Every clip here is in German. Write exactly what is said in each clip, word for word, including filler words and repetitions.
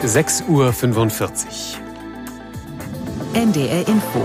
sechs Uhr fünfundvierzig. N D R Info.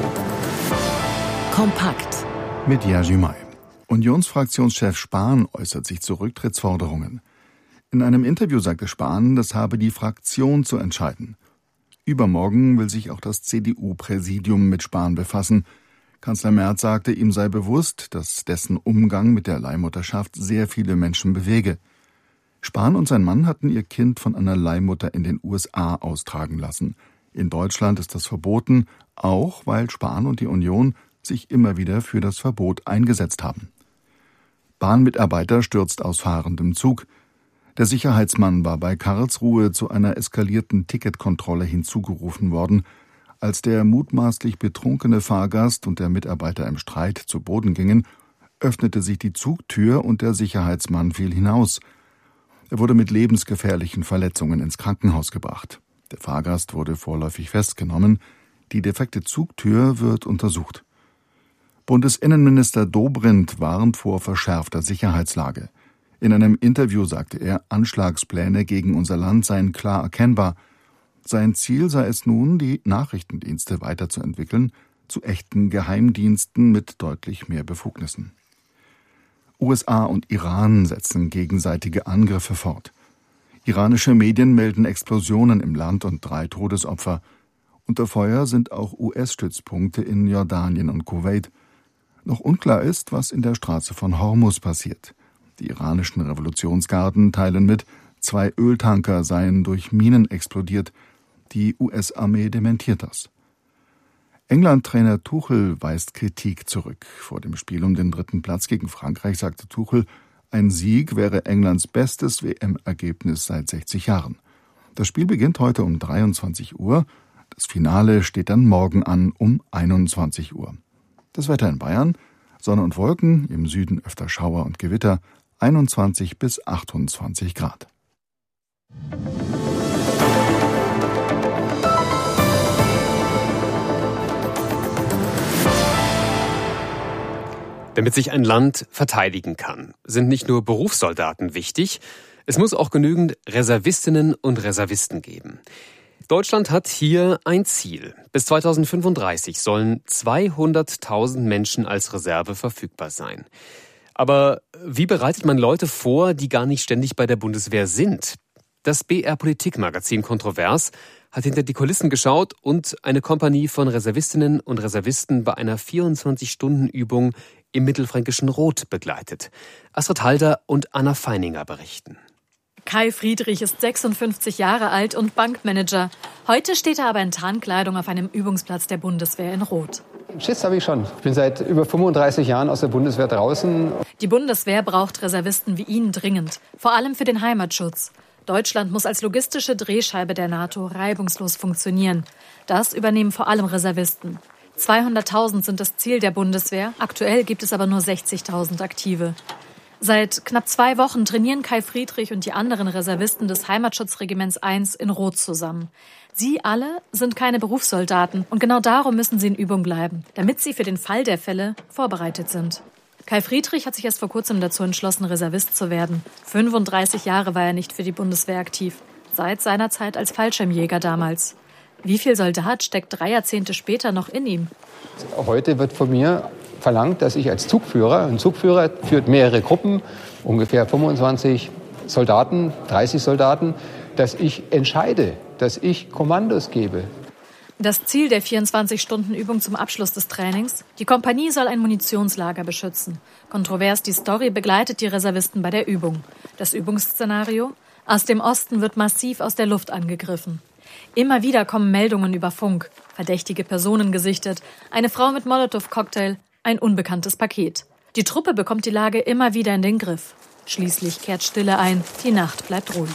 Kompakt. Mit Jerzy May. Unionsfraktionschef Spahn äußert sich zu Rücktrittsforderungen. In einem Interview sagte Spahn, das habe die Fraktion zu entscheiden. Übermorgen will sich auch das C D U-Präsidium mit Spahn befassen. Kanzler Merz sagte, ihm sei bewusst, dass dessen Umgang mit der Leihmutterschaft sehr viele Menschen bewege. Spahn und sein Mann hatten ihr Kind von einer Leihmutter in den U S A austragen lassen. In Deutschland ist das verboten, auch weil Spahn und die Union sich immer wieder für das Verbot eingesetzt haben. Bahnmitarbeiter stürzt aus fahrendem Zug. Der Sicherheitsmann war bei Karlsruhe zu einer eskalierten Ticketkontrolle hinzugerufen worden. Als der mutmaßlich betrunkene Fahrgast und der Mitarbeiter im Streit zu Boden gingen, öffnete sich die Zugtür und der Sicherheitsmann fiel hinaus. Er wurde mit lebensgefährlichen Verletzungen ins Krankenhaus gebracht. Der Fahrgast wurde vorläufig festgenommen. Die defekte Zugtür wird untersucht. Bundesinnenminister Dobrindt warnt vor verschärfter Sicherheitslage. In einem Interview sagte er, Anschlagspläne gegen unser Land seien klar erkennbar. Sein Ziel sei es nun, die Nachrichtendienste weiterzuentwickeln, zu echten Geheimdiensten mit deutlich mehr Befugnissen. U S A und Iran setzen gegenseitige Angriffe fort. Iranische Medien melden Explosionen im Land und drei Todesopfer. Unter Feuer sind auch U S-Stützpunkte in Jordanien und Kuwait. Noch unklar ist, was in der Straße von Hormuz passiert. Die iranischen Revolutionsgarden teilen mit, zwei Öltanker seien durch Minen explodiert. Die U S-Armee dementiert das. England-Trainer Tuchel weist Kritik zurück. Vor dem Spiel um den dritten Platz gegen Frankreich sagte Tuchel, ein Sieg wäre Englands bestes W M-Ergebnis seit sechzig Jahren. Das Spiel beginnt heute um dreiundzwanzig Uhr. Das Finale steht dann morgen an um einundzwanzig Uhr. Das Wetter in Bayern: Sonne und Wolken, im Süden öfter Schauer und Gewitter, einundzwanzig bis achtundzwanzig Grad. Damit sich ein Land verteidigen kann, sind nicht nur Berufssoldaten wichtig, es muss auch genügend Reservistinnen und Reservisten geben. Deutschland hat hier ein Ziel. Bis zweitausendfünfunddreißig sollen zweihunderttausend Menschen als Reserve verfügbar sein. Aber wie bereitet man Leute vor, die gar nicht ständig bei der Bundeswehr sind? Das B R-Politikmagazin Kontrovers hat hinter die Kulissen geschaut und eine Kompanie von Reservistinnen und Reservisten bei einer vierundzwanzig-Stunden-Übung im mittelfränkischen Roth begleitet. Astrid Halder und Anna Feininger berichten. Kai Friedrich ist sechsundfünfzig Jahre alt und Bankmanager. Heute steht er aber in Tarnkleidung auf einem Übungsplatz der Bundeswehr in Roth. Schiss habe ich schon. Ich bin seit über fünfunddreißig Jahren aus der Bundeswehr draußen. Die Bundeswehr braucht Reservisten wie ihn dringend, vor allem für den Heimatschutz. Deutschland muss als logistische Drehscheibe der NATO reibungslos funktionieren. Das übernehmen vor allem Reservisten. zweihunderttausend sind das Ziel der Bundeswehr, aktuell gibt es aber nur sechzigtausend Aktive. Seit knapp zwei Wochen trainieren Kai Friedrich und die anderen Reservisten des Heimatschutzregiments eins in Roth zusammen. Sie alle sind keine Berufssoldaten und genau darum müssen sie in Übung bleiben, damit sie für den Fall der Fälle vorbereitet sind. Kai Friedrich hat sich erst vor kurzem dazu entschlossen, Reservist zu werden. fünfunddreißig Jahre war er nicht für die Bundeswehr aktiv, seit seiner Zeit als Fallschirmjäger damals. Wie viel Soldat steckt drei Jahrzehnte später noch in ihm? Heute wird von mir verlangt, dass ich als Zugführer, ein Zugführer führt mehrere Gruppen, ungefähr fünfundzwanzig Soldaten, dreißig Soldaten, dass ich entscheide, dass ich Kommandos gebe. Das Ziel der vierundzwanzig-Stunden-Übung zum Abschluss des Trainings: Die Kompanie soll ein Munitionslager beschützen. Kontrovers die Story begleitet die Reservisten bei der Übung. Das Übungsszenario: Aus dem Osten wird massiv aus der Luft angegriffen. Immer wieder kommen Meldungen über Funk, verdächtige Personen gesichtet, eine Frau mit Molotow-Cocktail, ein unbekanntes Paket. Die Truppe bekommt die Lage immer wieder in den Griff. Schließlich kehrt Stille ein, die Nacht bleibt ruhig.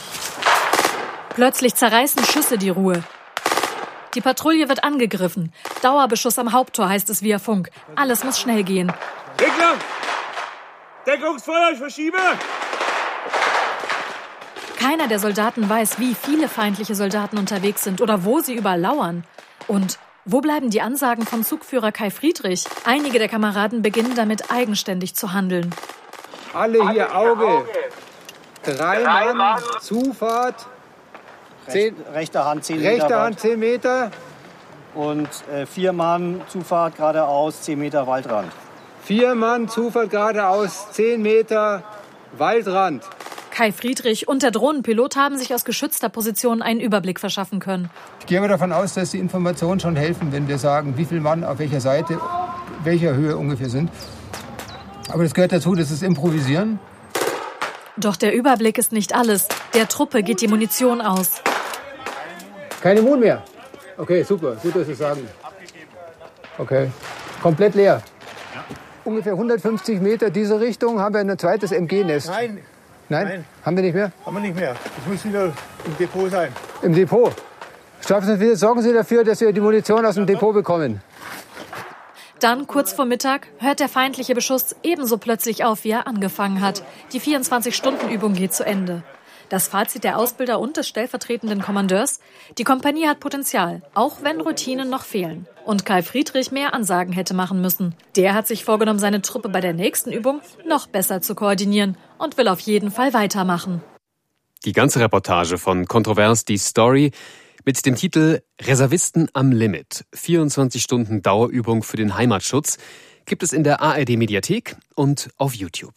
Plötzlich zerreißen Schüsse die Ruhe. Die Patrouille wird angegriffen. Dauerbeschuss am Haupttor, heißt es via Funk. Alles muss schnell gehen. Regler! Deckungsfeuer, ich verschiebe! Keiner der Soldaten weiß, wie viele feindliche Soldaten unterwegs sind oder wo sie überall lauern. Und wo bleiben die Ansagen vom Zugführer Kai Friedrich? Einige der Kameraden beginnen damit, eigenständig zu handeln. Alle hier Auge. Drei Mann, Zufahrt. Zehn, rechte Hand zehn Meter. Rechte Hand zehn Meter. Und äh, vier Mann Zufahrt geradeaus, zehn Meter Waldrand. Vier Mann Zufahrt geradeaus, zehn Meter Waldrand. Kai Friedrich und der Drohnenpilot haben sich aus geschützter Position einen Überblick verschaffen können. Ich gehe aber davon aus, dass die Informationen schon helfen, wenn wir sagen, wie viele Mann auf welcher Seite, welcher Höhe ungefähr sind. Aber das gehört dazu, das ist Improvisieren. Doch der Überblick ist nicht alles. Der Truppe geht die Munition aus. Keine Mut mehr. Okay, super. Gut, dass Sie sagen. Okay. Komplett leer. Ungefähr hundertfünfzig Meter diese Richtung haben wir ein zweites M G-Nest. Nein. Nein? Nein. Haben wir nicht mehr? Haben wir nicht mehr. Das muss wieder im Depot sein. Im Depot? Sorgen Sie dafür, dass wir die Munition aus dem Depot bekommen. Dann, kurz vor Mittag, hört der feindliche Beschuss ebenso plötzlich auf, wie er angefangen hat. Die vierundzwanzig-Stunden-Übung geht zu Ende. Das Fazit der Ausbilder und des stellvertretenden Kommandeurs: Die Kompanie hat Potenzial, auch wenn Routinen noch fehlen. Und Kai Friedrich mehr Ansagen hätte machen müssen. Der hat sich vorgenommen, seine Truppe bei der nächsten Übung noch besser zu koordinieren und will auf jeden Fall weitermachen. Die ganze Reportage von Kontrovers die Story mit dem Titel Reservisten am Limit. vierundzwanzig Stunden Dauerübung für den Heimatschutz gibt es in der A R D-Mediathek und auf YouTube.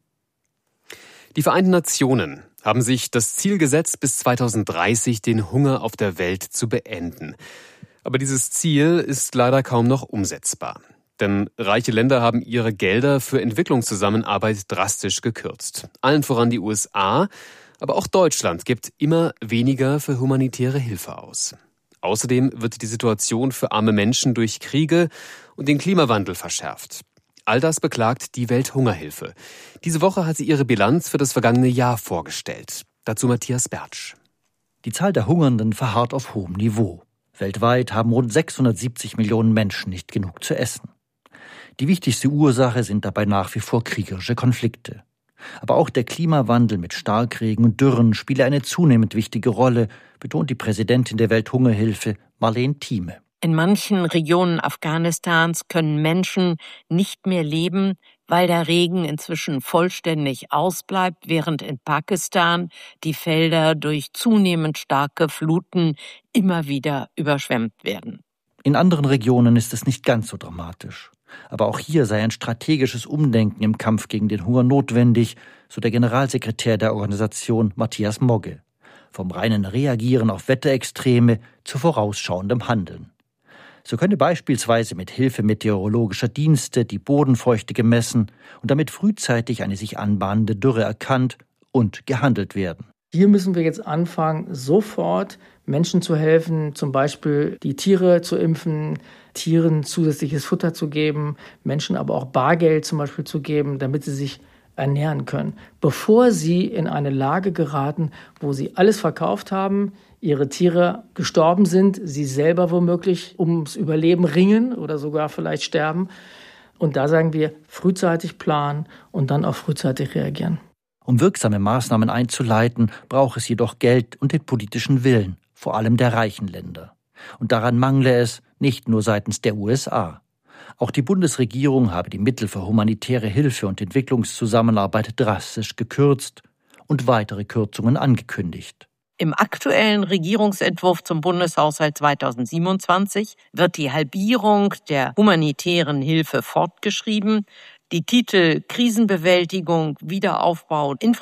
Die Vereinten Nationen haben sich das Ziel gesetzt, bis zweitausenddreißig den Hunger auf der Welt zu beenden. Aber dieses Ziel ist leider kaum noch umsetzbar. Denn reiche Länder haben ihre Gelder für Entwicklungszusammenarbeit drastisch gekürzt. Allen voran die U S A, aber auch Deutschland gibt immer weniger für humanitäre Hilfe aus. Außerdem wird die Situation für arme Menschen durch Kriege und den Klimawandel verschärft. All das beklagt die Welthungerhilfe. Diese Woche hat sie ihre Bilanz für das vergangene Jahr vorgestellt. Dazu Matthias Bertsch. Die Zahl der Hungernden verharrt auf hohem Niveau. Weltweit haben rund sechshundertsiebzig Millionen Menschen nicht genug zu essen. Die wichtigste Ursache sind dabei nach wie vor kriegerische Konflikte. Aber auch der Klimawandel mit Starkregen und Dürren spiele eine zunehmend wichtige Rolle, betont die Präsidentin der Welthungerhilfe, Marlene Thieme. In manchen Regionen Afghanistans können Menschen nicht mehr leben, weil der Regen inzwischen vollständig ausbleibt, während in Pakistan die Felder durch zunehmend starke Fluten immer wieder überschwemmt werden. In anderen Regionen ist es nicht ganz so dramatisch. Aber auch hier sei ein strategisches Umdenken im Kampf gegen den Hunger notwendig, so der Generalsekretär der Organisation Matthias Mogge. Vom reinen Reagieren auf Wetterextreme zu vorausschauendem Handeln. So könne beispielsweise mit Hilfe meteorologischer Dienste die Bodenfeuchte gemessen und damit frühzeitig eine sich anbahnende Dürre erkannt und gehandelt werden. Hier müssen wir jetzt anfangen, sofort Menschen zu helfen, zum Beispiel die Tiere zu impfen, Tieren zusätzliches Futter zu geben, Menschen aber auch Bargeld zum Beispiel zu geben, damit sie sich ernähren können, bevor sie in eine Lage geraten, wo sie alles verkauft haben, ihre Tiere gestorben sind, sie selber womöglich ums Überleben ringen oder sogar vielleicht sterben. Und da sagen wir, frühzeitig planen und dann auch frühzeitig reagieren. Um wirksame Maßnahmen einzuleiten, braucht es jedoch Geld und den politischen Willen, vor allem der reichen Länder. Und daran mangle es nicht nur seitens der U S A. Auch die Bundesregierung habe die Mittel für humanitäre Hilfe und Entwicklungszusammenarbeit drastisch gekürzt und weitere Kürzungen angekündigt. Im aktuellen Regierungsentwurf zum Bundeshaushalt zweitausendsiebenundzwanzig wird die Halbierung der humanitären Hilfe fortgeschrieben. Die Titel Krisenbewältigung, Wiederaufbau, Infrastruktur